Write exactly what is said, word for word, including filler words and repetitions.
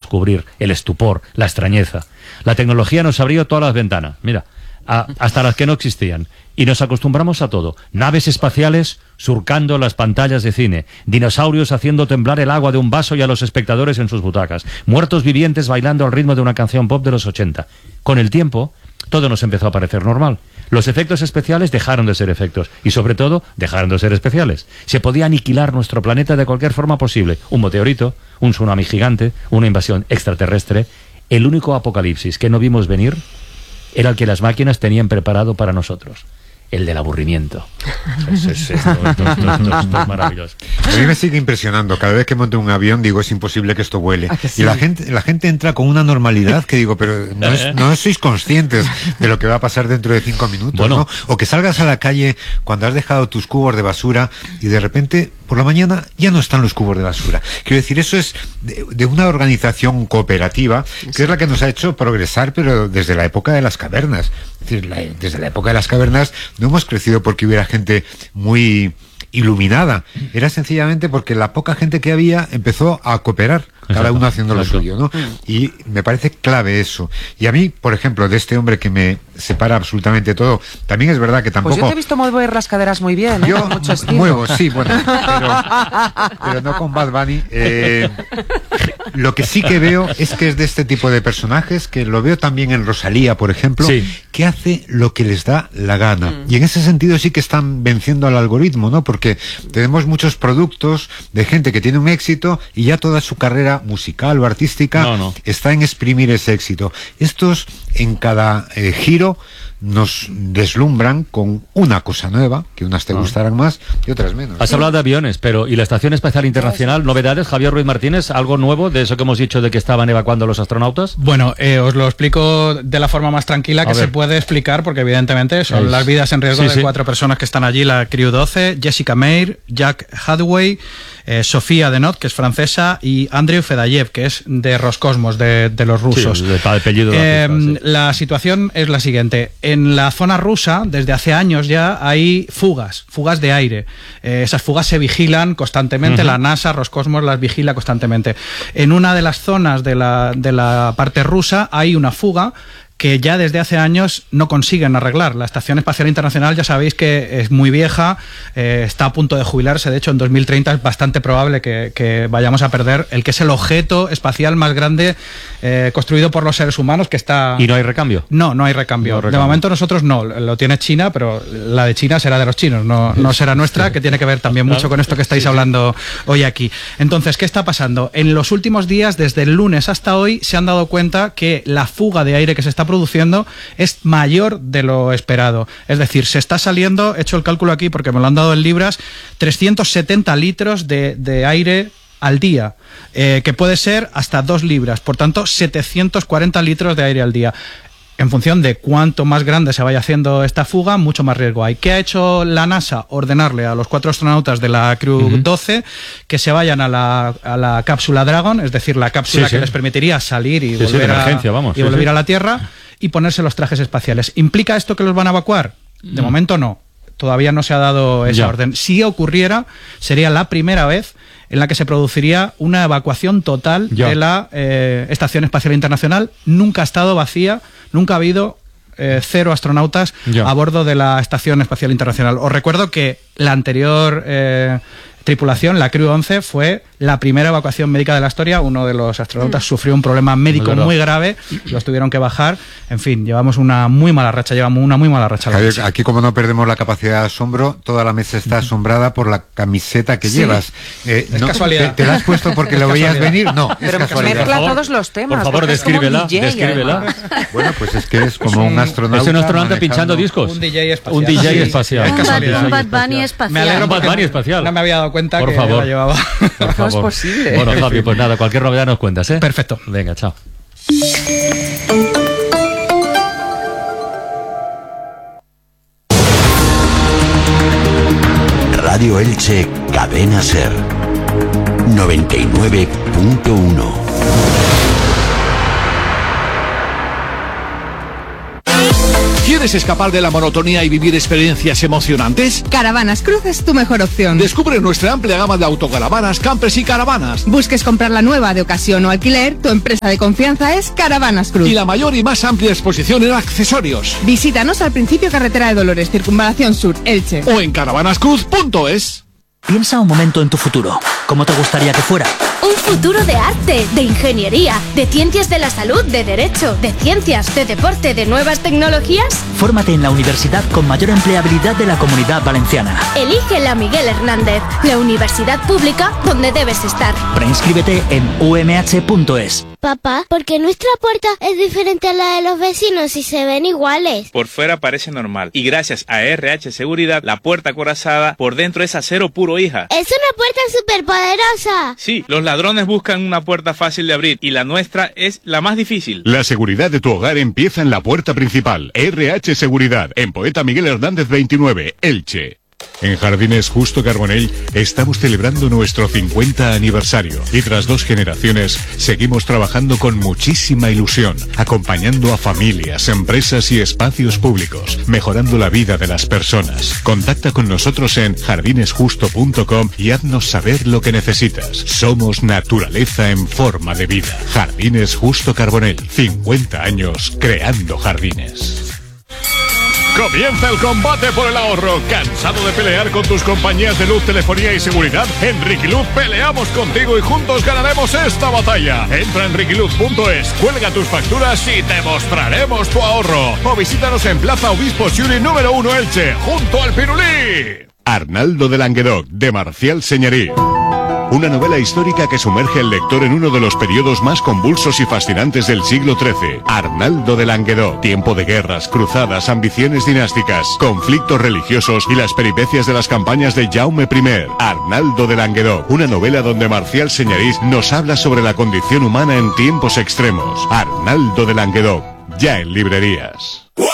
descubrir, el estupor, la extrañeza. La tecnología nos abrió todas las ventanas, mira, a, hasta las que no existían, y nos acostumbramos a todo. Naves espaciales surcando las pantallas de cine, dinosaurios haciendo temblar el agua de un vaso y a los espectadores en sus butacas, muertos vivientes bailando al ritmo de una canción pop de los ochenta. Con el tiempo, todo nos empezó a parecer normal. Los efectos especiales dejaron de ser efectos y, sobre todo, dejaron de ser especiales. Se podía aniquilar nuestro planeta de cualquier forma posible. Un meteorito, un tsunami gigante, una invasión extraterrestre. El único apocalipsis que no vimos venir era el que las máquinas tenían preparado para nosotros. El del aburrimiento. Es, es, es, esto, esto, esto, esto, esto es maravilloso. A mí me sigue impresionando. Cada vez que monto un avión digo, es imposible que esto vuele. Sí? Y la gente, la gente entra con una normalidad que digo, pero no, es, no sois conscientes de lo que va a pasar dentro de cinco minutos, bueno. ¿no? O que salgas a la calle cuando has dejado tus cubos de basura y de repente, por la mañana, ya no están los cubos de basura. Quiero decir, eso es de, de una organización cooperativa, que sí. es la que nos ha hecho progresar, pero desde la época de las cavernas. Es decir, la, desde la época de las cavernas no hemos crecido porque hubiera gente muy iluminada, era sencillamente porque la poca gente que había empezó a cooperar, cada Exacto. uno haciendo Exacto. lo suyo, ¿no? Y me parece clave eso. Y a mí, por ejemplo, de este hombre que me separa absolutamente todo, también es verdad que tampoco... Pues yo te he visto mover las caderas muy bien, ¿eh? Yo Con mucho estilo. muevo, sí, bueno, pero, pero no con Bad Bunny. Eh, lo que sí que veo es que es de este tipo de personajes, que lo veo también en Rosalía, por ejemplo, sí. que hace lo que les da la gana. Mm. Y en ese sentido sí que están venciendo al algoritmo, ¿no? Porque tenemos muchos productos de gente que tiene un éxito y ya toda su carrera musical o artística no, no. está en exprimir ese éxito. Estos en cada eh, giro nos deslumbran con una cosa nueva, que unas te gustarán más y otras menos. Has hablado de aviones, pero ¿y la Estación Espacial Internacional? ¿Novedades, Javier Ruiz Martínez? ¿Algo nuevo de eso que hemos dicho de que estaban evacuando los astronautas? Bueno, eh, os lo explico de la forma más tranquila que se puede explicar, porque evidentemente son es... las vidas en riesgo sí, de sí. cuatro personas que están allí, la Crew doce, Jessica Meir, Jack Hadway, eh, Sofía Denot, que es francesa, y Andrei Fedayev, que es de Roscosmos, de, de los rusos. Sí, de apellido de eh, la, fiesta, sí. la situación es la siguiente. En la zona rusa, desde hace años ya, hay fugas, fugas de aire. Eh, esas fugas se vigilan constantemente, uh-huh. la NASA, Roscosmos las vigila constantemente. En una de las zonas de la, de la parte rusa hay una fuga que ya desde hace años no consiguen arreglar. La Estación Espacial Internacional ya sabéis que es muy vieja, eh, está a punto de jubilarse, de hecho en dos mil treinta es bastante probable que, que vayamos a perder el que es el objeto espacial más grande eh, construido por los seres humanos, que está... ¿Y no hay recambio? No, no hay recambio. No hay recambio. De momento nosotros no, lo tiene China, pero la de China será de los chinos, no, no será nuestra, que tiene que ver también mucho con esto que estáis hablando hoy aquí. Entonces, ¿qué está pasando? En los últimos días, desde el lunes hasta hoy, se han dado cuenta que la fuga de aire que se está produciendo es mayor de lo esperado. Es decir, se está saliendo, he hecho el cálculo aquí porque me lo han dado en libras, trescientos setenta litros de, de aire al día, eh, que puede ser hasta dos libras, por tanto setecientos cuarenta litros de aire al día. En función de cuánto más grande se vaya haciendo esta fuga, mucho más riesgo hay. ¿Qué ha hecho la NASA? Ordenarle a los cuatro astronautas de la Crew uh-huh. doce que se vayan a la, a la cápsula Dragon, es decir, la cápsula sí, que sí. les permitiría salir y sí, volver, sí, emergencia, a, vamos, y sí, volver sí. a la Tierra y ponerse los trajes espaciales. ¿Implica esto que los van a evacuar? De mm. momento no. Todavía no se ha dado esa ya. orden. Si ocurriera, sería la primera vez en la que se produciría una evacuación total ya. de la eh, Estación Espacial Internacional. Nunca ha estado vacía, nunca ha habido eh, cero astronautas ya. a bordo de la Estación Espacial Internacional. Os recuerdo que la anterior eh, tripulación, la Crew once, fue la primera evacuación médica de la historia. Uno de los astronautas mm. sufrió un problema médico muy grave, los tuvieron que bajar. En fin, llevamos una muy mala racha, llevamos una muy mala racha. Javier, aquí como no perdemos la capacidad de asombro, toda la mesa está asombrada por la camiseta que sí. llevas. Eh, es no, casualidad. ¿Te, ¿Te la has puesto porque lo veías venir? No, pero es casualidad. mezcla todos los temas. Por favor, descríbela, D J, descríbela. Bueno, pues es que es como un, un astronauta. Es un astronauta pinchando discos. Un D J espacial. Un D J espacial. Es casualidad. Un Bad Bunny espacial. Me alegro un Bad Bunny espacial. No me había dado cuenta por que favor. la llevaba. Por favor. No es posible. Bueno, Javi, pues nada, cualquier novedad nos cuentas, ¿eh? Perfecto. Venga, chao. Radio Elche, Cadena Ser, noventa y nueve punto uno. ¿Quieres escapar de la monotonía y vivir experiencias emocionantes? Caravanas Cruz es tu mejor opción. Descubre nuestra amplia gama de autocaravanas, campers y caravanas. Busques comprar la nueva de ocasión o alquiler, tu empresa de confianza es Caravanas Cruz. Y la mayor y más amplia exposición en accesorios. Visítanos al principio Carretera de Dolores, Circunvalación Sur, Elche. O en caravanas cruz punto es. Piensa un momento en tu futuro. ¿Cómo te gustaría que fuera? Un futuro de arte, de ingeniería, de ciencias de la salud, de derecho, de ciencias, de deporte, de nuevas tecnologías. Fórmate en la universidad con mayor empleabilidad de la Comunidad Valenciana. Elige la Miguel Hernández, la universidad pública donde debes estar. Preinscríbete en u m h punto es. Papá, ¿por qué nuestra puerta es diferente a la de los vecinos y se ven iguales? Por fuera parece normal y gracias a R H Seguridad, la puerta acorazada por dentro es acero puro, hija. ¡Es una puerta superpoderosa! Sí, los ladrones buscan una puerta fácil de abrir y la nuestra es la más difícil. La seguridad de tu hogar empieza en la puerta principal. R H Seguridad, en Poeta Miguel Hernández veintinueve, Elche. En Jardines Justo Carbonell estamos celebrando nuestro cincuenta aniversario y tras dos generaciones seguimos trabajando con muchísima ilusión, acompañando a familias, empresas y espacios públicos, mejorando la vida de las personas. Contacta con nosotros en jardines justo punto com y haznos saber lo que necesitas. Somos naturaleza en forma de vida. Jardines Justo Carbonell, cincuenta años creando jardines. Comienza el combate por el ahorro. ¿Cansado de pelear con tus compañías de luz, telefonía y seguridad? En Riquiluz peleamos contigo y juntos ganaremos esta batalla. Entra en riquiluz punto es, cuelga tus facturas y te mostraremos tu ahorro. O visítanos en Plaza Obispo Siuri número uno Elche, junto al Pirulí. Arnaldo de Languedoc, de Marcial Señerí. Una novela histórica que sumerge al lector en uno de los periodos más convulsos y fascinantes del siglo trece. Arnaldo de Languedoc. Tiempo de guerras, cruzadas, ambiciones dinásticas, conflictos religiosos y las peripecias de las campañas de Jaume primero. Arnaldo de Languedoc. Una novela donde Marcial Señerís nos habla sobre la condición humana en tiempos extremos. Arnaldo de Languedoc. Ya en librerías.